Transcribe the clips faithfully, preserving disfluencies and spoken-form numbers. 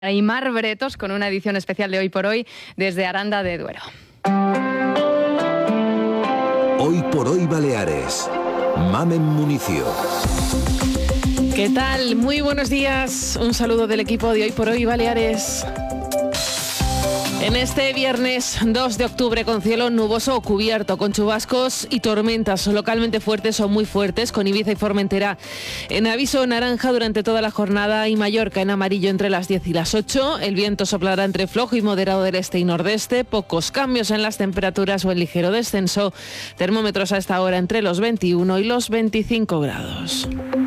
Aimar Bretos con una edición especial de Hoy por Hoy desde Aranda de Duero. Hoy por Hoy Baleares. Mamen Municio. ¿Qué tal? Muy buenos días. Un saludo del equipo de Hoy por Hoy Baleares. En este viernes dos de octubre con cielo nuboso o cubierto, con chubascos y tormentas localmente fuertes o muy fuertes, con Ibiza y Formentera en aviso naranja durante toda la jornada y Mallorca en amarillo entre las diez y las ocho. El viento soplará entre flojo y moderado del este y nordeste, pocos cambios en las temperaturas o en ligero descenso. Termómetros a esta hora entre los veintiuno y los veinticinco grados.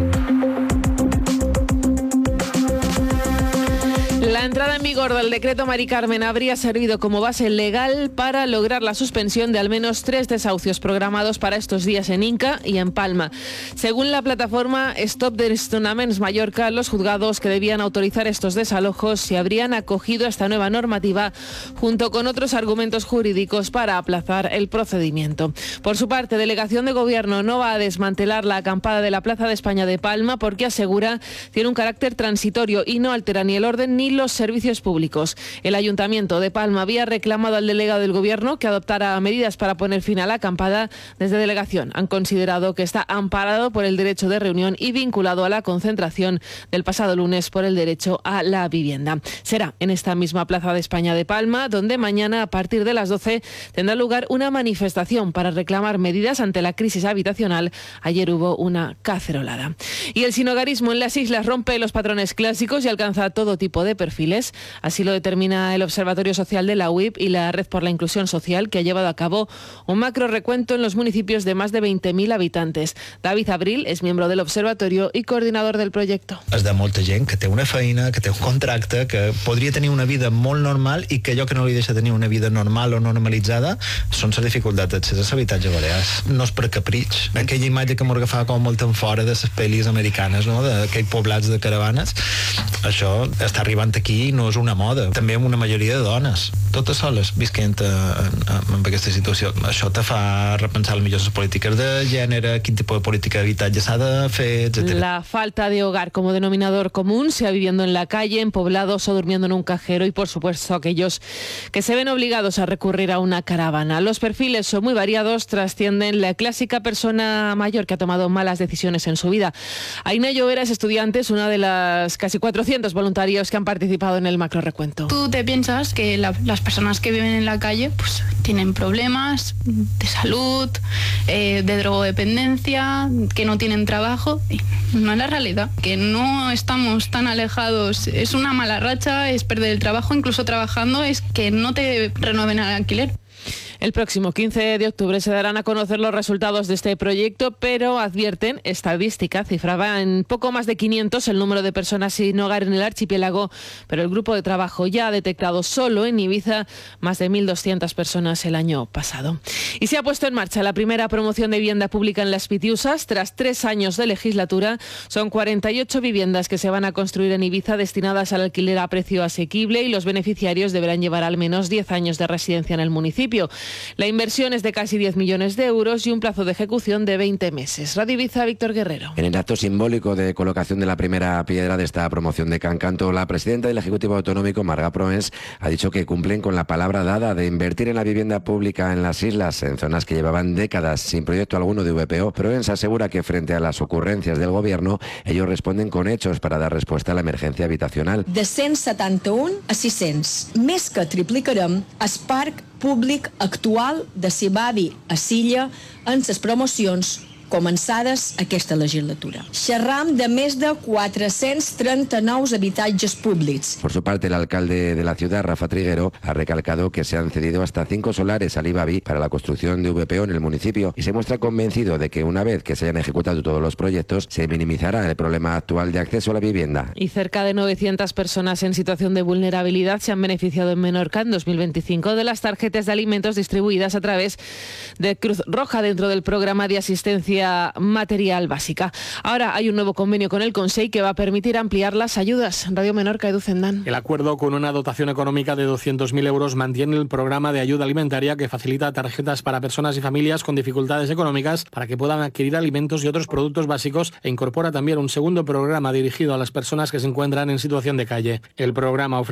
La entrada en vigor del decreto Mari Carmen habría servido como base legal para lograr la suspensión de al menos tres desahucios programados para estos días en Inca y en Palma. Según la plataforma Stop Desnonaments Mallorca, los juzgados que debían autorizar estos desalojos se habrían acogido a esta nueva normativa junto con otros argumentos jurídicos para aplazar el procedimiento. Por su parte, Delegación de Gobierno no va a desmantelar la acampada de la Plaza de España de Palma porque asegura tiene un carácter transitorio y no altera ni el orden ni los servicios públicos. El Ayuntamiento de Palma había reclamado al delegado del Gobierno que adoptara medidas para poner fin a la acampada. Desde Delegación han considerado que está amparado por el derecho de reunión y vinculado a la concentración del pasado lunes por el derecho a la vivienda. Será en esta misma Plaza de España de Palma donde mañana a partir de las doce tendrá lugar una manifestación para reclamar medidas ante la crisis habitacional. Ayer hubo una cacerolada. Y el sinhogarismo en las islas rompe los patrones clásicos y alcanza todo tipo de perfiles. Así lo determina el Observatorio Social de la U I P y la Red por la Inclusión Social, que ha llevado a cabo un macro recuento en los municipios de más de veinte mil habitantes. David Abril es miembro del observatorio y coordinador del proyecto. És de molta gent que té una feina, que té un contracte, que podria tenir una vida molt normal i que allò que no li deixa tenir una vida normal o normalitzada són les dificultats d'accés a l'habitatge balears. No és per capritx. Aquella imatge que m'agafava com molt en fora de les pel·lis americanes, no? D'aquells poblats de caravanes, això està arribant aquí, no és una moda. També amb una majoria de dones, totes soles, visquent en, en aquesta situació. Això te fa repensar millor les polítiques de gènere, quin tipus de política d'habitatge s'ha de fer, etcétera. La falta de hogar como denominador común, sea viviendo en la calle, en poblados o durmiendo en un cajero, y por supuesto aquellos que se ven obligados a recurrir a una caravana. Los perfiles son muy variados, trascienden la clásica persona mayor que ha tomado malas decisiones en su vida. Aina Llovera es estudiante, es una de las casi cuatrocientos voluntarios que han participado en el macro recuento. Tú te piensas que la, las personas que viven en la calle pues tienen problemas de salud, eh, de drogodependencia, que no tienen trabajo. Y no es la realidad, que no estamos tan alejados. Es una mala racha, es perder el trabajo, incluso trabajando, es que no te renueven el alquiler. El próximo quince de octubre se darán a conocer los resultados de este proyecto, pero advierten, estadística cifraba en poco más de quinientos el número de personas sin hogar en el archipiélago, pero el grupo de trabajo ya ha detectado solo en Ibiza más de mil doscientas personas el año pasado. Y se ha puesto en marcha la primera promoción de vivienda pública en Las Pitiusas. Tras tres años de legislatura, son cuarenta y ocho viviendas que se van a construir en Ibiza destinadas al alquiler a precio asequible y los beneficiarios deberán llevar al menos diez años de residencia en el municipio. La inversión es de casi diez millones de euros y un plazo de ejecución de veinte meses. Radio Ibiza, Víctor Guerrero. En el acto simbólico de colocación de la primera piedra de esta promoción de Cancanto, la presidenta del Ejecutivo Autonómico, Marga Proens, ha dicho que cumplen con la palabra dada de invertir en la vivienda pública en las islas, en zonas que llevaban décadas sin proyecto alguno de V P O. Proens asegura que frente a las ocurrencias del Gobierno, ellos responden con hechos para dar respuesta a la emergencia habitacional. De cent setanta-un a sis-cents, més que triplicarem el parc públic actual de Cibavi a Silla en les promocions començades aquesta legislatura. Xerram de més de quatre-cents trenta-nou habitatges públics. Por su parte, el alcalde de la ciudad, Rafa Triguero, ha recalcado que se han cedido hasta cinco solares al Ibavi para la construcción de V P O en el municipio y se muestra convencido de que una vez que se hayan ejecutado todos los proyectos, se minimizará el problema actual de acceso a la vivienda. Y cerca de novecientas personas en situación de vulnerabilidad se han beneficiado en Menorca en dos mil veinticinco de las tarjetas de alimentos distribuidas a través de Cruz Roja dentro del programa de asistencia sea material básica. Ahora hay un nuevo convenio con el Consell que va a permitir ampliar las ayudas. Radio Menorca, Edu Zendán. El acuerdo, con una dotación económica de doscientos mil euros, mantiene el programa de ayuda alimentaria que facilita tarjetas para personas y familias con dificultades económicas para que puedan adquirir alimentos y otros productos básicos, e incorpora también un segundo programa dirigido a las personas que se encuentran en situación de calle. El programa ofrece